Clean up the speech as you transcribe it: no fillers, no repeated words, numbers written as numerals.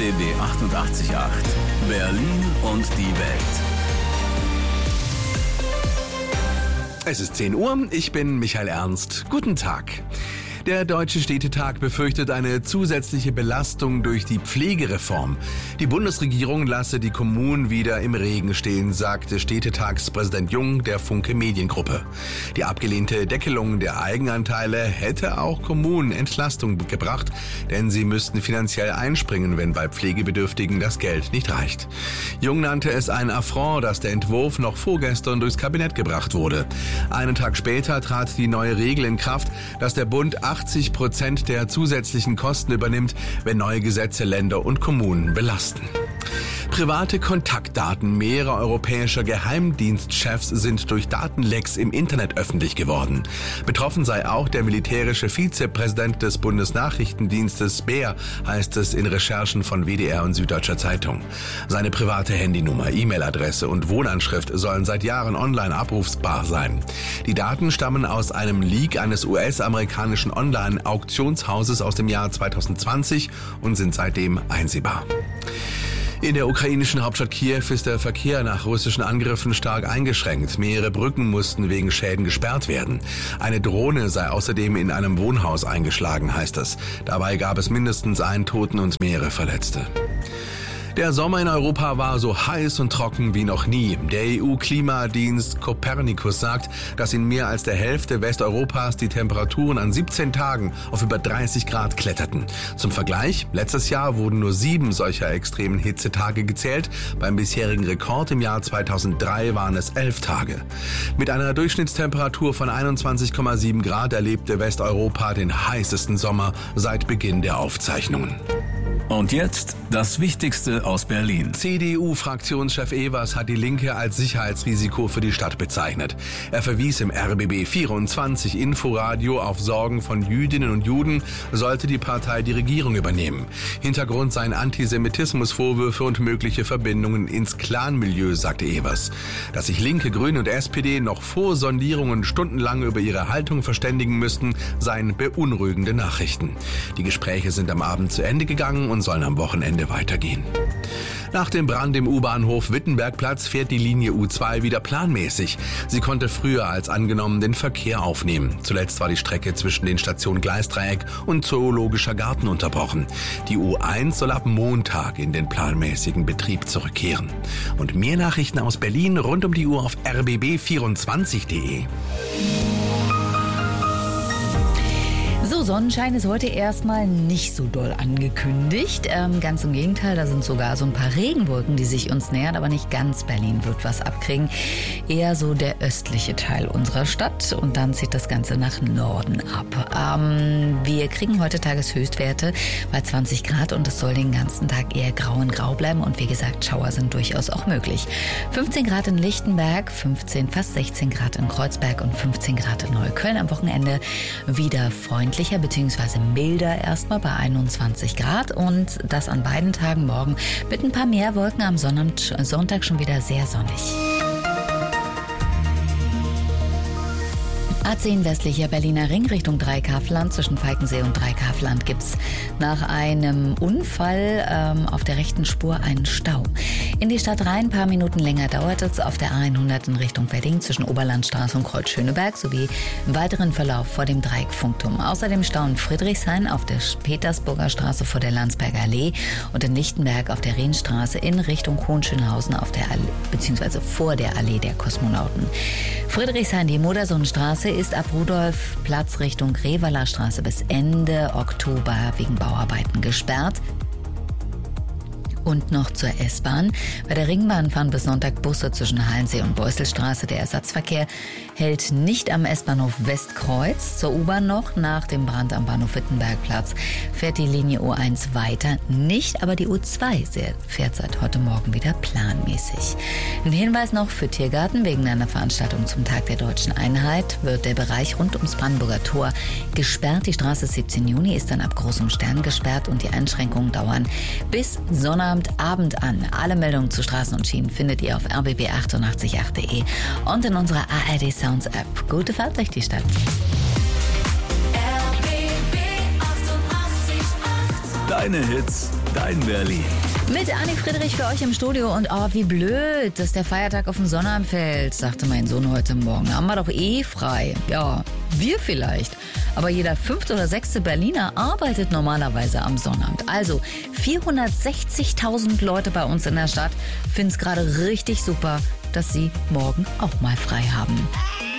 RBB 88.8 Berlin und die Welt. Es ist 10 Uhr, ich bin Michael Ernst. Guten Tag. Der Deutsche Städtetag befürchtet eine zusätzliche Belastung durch die Pflegereform. Die Bundesregierung lasse die Kommunen wieder im Regen stehen, sagte Städtetagspräsident Jung der Funke Mediengruppe. Die abgelehnte Deckelung der Eigenanteile hätte auch Kommunen Entlastung gebracht, denn sie müssten finanziell einspringen, wenn bei Pflegebedürftigen das Geld nicht reicht. Jung nannte es ein Affront, dass der Entwurf noch vorgestern durchs Kabinett gebracht wurde. Einen Tag später trat die neue Regel in Kraft, dass der Bund 80% der zusätzlichen Kosten übernimmt, wenn neue Gesetze Länder und Kommunen belasten. Private Kontaktdaten mehrerer europäischer Geheimdienstchefs sind durch Datenlecks im Internet öffentlich geworden. Betroffen sei auch der militärische Vizepräsident des Bundesnachrichtendienstes BER, heißt es in Recherchen von WDR und Süddeutscher Zeitung. Seine private Handynummer, E-Mail-Adresse und Wohnanschrift sollen seit Jahren online abrufbar sein. Die Daten stammen aus einem Leak eines US-amerikanischen Online-Auktionshauses aus dem Jahr 2020 und sind seitdem einsehbar. In der ukrainischen Hauptstadt Kiew ist der Verkehr nach russischen Angriffen stark eingeschränkt. Mehrere Brücken mussten wegen Schäden gesperrt werden. Eine Drohne sei außerdem in einem Wohnhaus eingeschlagen, heißt es. Dabei gab es mindestens einen Toten und mehrere Verletzte. Der Sommer in Europa war so heiß und trocken wie noch nie. Der EU-Klimadienst Copernicus sagt, dass in mehr als der Hälfte Westeuropas die Temperaturen an 17 Tagen auf über 30 Grad kletterten. Zum Vergleich, letztes Jahr wurden nur 7 solcher extremen Hitzetage gezählt. Beim bisherigen Rekord im Jahr 2003 waren es 11 Tage. Mit einer Durchschnittstemperatur von 21,7 Grad erlebte Westeuropa den heißesten Sommer seit Beginn der Aufzeichnungen. Und jetzt das Wichtigste aus Berlin. CDU-Fraktionschef Evers hat die Linke als Sicherheitsrisiko für die Stadt bezeichnet. Er verwies im RBB 24 Inforadio auf Sorgen von Jüdinnen und Juden, sollte die Partei die Regierung übernehmen. Hintergrund seien Antisemitismusvorwürfe und mögliche Verbindungen ins Clanmilieu, sagte Evers. Dass sich Linke, Grüne und SPD noch vor Sondierungen stundenlang über ihre Haltung verständigen müssten, seien beunruhigende Nachrichten. Die Gespräche sind am Abend zu Ende gegangen und sollen am Wochenende weitergehen. Nach dem Brand im U-Bahnhof Wittenbergplatz fährt die Linie U2 wieder planmäßig. Sie konnte früher als angenommen den Verkehr aufnehmen. Zuletzt war die Strecke zwischen den Stationen Gleisdreieck und Zoologischer Garten unterbrochen. Die U1 soll ab Montag in den planmäßigen Betrieb zurückkehren. Und mehr Nachrichten aus Berlin rund um die Uhr auf rbb24.de. So, Sonnenschein ist heute erstmal nicht so doll angekündigt. Ganz im Gegenteil, da sind sogar so ein paar Regenwolken, die sich uns nähern, aber nicht ganz Berlin wird was abkriegen. Eher so der östliche Teil unserer Stadt und dann zieht das Ganze nach Norden ab. Wir kriegen heute Tageshöchstwerte bei 20 Grad und es soll den ganzen Tag eher grau in grau bleiben und wie gesagt, Schauer sind durchaus auch möglich. 15 Grad in Lichtenberg, 15, fast 16 Grad in Kreuzberg und 15 Grad in Neukölln. Am Wochenende wieder freundlicher bzw. milder erstmal bei 21 Grad und das an beiden Tagen morgen mit ein paar mehr Wolken, am Sonntag schon wieder sehr sonnig. A10 westlicher Berliner Ring Richtung Dreikafland. Zwischen Falkensee und Dreikafland gibt's nach einem Unfall auf der rechten Spur einen Stau. In die Stadt rein, ein paar Minuten länger dauert es auf der A100 in Richtung Wedding zwischen Oberlandstraße und Kreuz-Schöneberg sowie im weiteren Verlauf vor dem Dreieck-Funkturm. Außerdem Stau in Friedrichshain auf der Petersburger Straße vor der Landsberger Allee und in Lichtenberg auf der Rienstraße in Richtung Hohenschönhausen auf der bzw. vor der Allee der Kosmonauten. Friedrichshain, die Modersohnenstraße ist ab Rudolfplatz Richtung Revaler Straße bis Ende Oktober wegen Bauarbeiten gesperrt. Und noch zur S-Bahn. Bei der Ringbahn fahren bis Sonntag Busse zwischen Hallensee und Beuselstraße. Der Ersatzverkehr hält nicht am S-Bahnhof Westkreuz. Zur U-Bahn noch. Nach dem Brand am Bahnhof Wittenbergplatz fährt die Linie U1 weiter. Nicht, aber die U2 fährt seit heute Morgen wieder planmäßig. Ein Hinweis noch für Tiergarten. Wegen einer Veranstaltung zum Tag der Deutschen Einheit wird der Bereich rund ums Brandenburger Tor gesperrt. Die Straße 17 Juni ist dann ab Großem Stern gesperrt und die Einschränkungen dauern bis Sonnabend an. Alle Meldungen zu Straßen und Schienen findet ihr auf rbb888.de und in unserer ARD Sounds App. Gute Fahrt durch die Stadt. Deine Hits dein Berlin. Mit Anni Friedrich für euch im Studio und wie blöd, dass der Feiertag auf den Sonnabend fällt, sagte mein Sohn heute Morgen. Haben wir doch frei. Ja, wir vielleicht. Aber jeder 5. oder 6. Berliner arbeitet normalerweise am Sonnabend. Also 460.000 Leute bei uns in der Stadt finden es gerade richtig super, dass sie morgen auch mal frei haben.